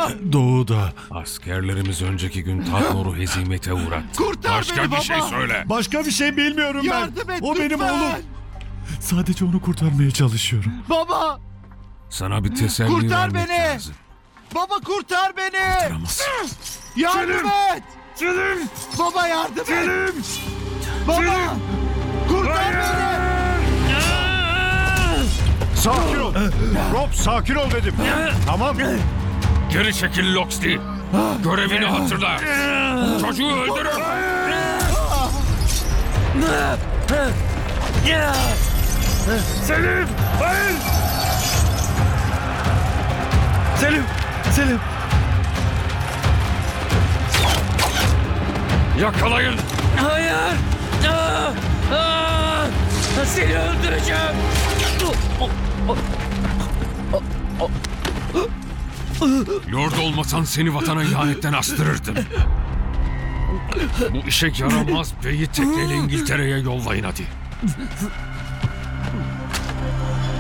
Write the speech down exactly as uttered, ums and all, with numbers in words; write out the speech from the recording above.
baba. Doğuda. Askerlerimiz önceki gün Tatnor'u hezimete uğrattı. Kurtar Başka beni bir baba. şey söyle. Başka bir şey bilmiyorum ben. Yardım et O lütfen. benim oğlum. Sadece onu kurtarmaya çalışıyorum. Baba. Sana bir teselli Kurtar vermek beni. lazım. Baba kurtar beni. Kurtaramazsın. Yardım Selim. et. Selim! Baba yardım et. Selim! Baba. Kurtar beni. Sakin ol. Rob sakin ol dedim. Tamam. Geri çekil Loxley. Görevini hatırla. Çocuğu öldürün. Selim! Hayır! Selim. Selim. Yakalayın! Hayır! Aa! Aa! Seni öldüreceğim! Lord olmasan seni vatana ihanetten astırırdım. Bu işe yaramaz beyi tekneyle İngiltere'ye yollayın hadi.